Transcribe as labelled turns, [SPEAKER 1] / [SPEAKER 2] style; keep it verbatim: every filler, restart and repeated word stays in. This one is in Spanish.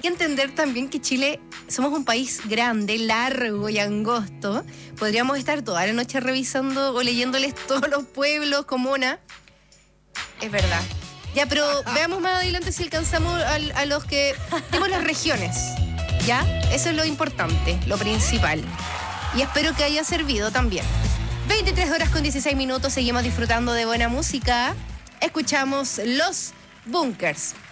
[SPEAKER 1] que entender también que Chile somos un país grande, largo y angosto. Podríamos estar toda la noche revisando o leyéndoles todos los pueblos, comunas. Es verdad. Ya, pero veamos más adelante si alcanzamos a, a los que... Tenemos las regiones, ¿ya? Eso es lo importante, lo principal. Y espero que haya servido también. veintitrés horas con dieciséis minutos, seguimos disfrutando de buena música. Escuchamos Los Bunkers.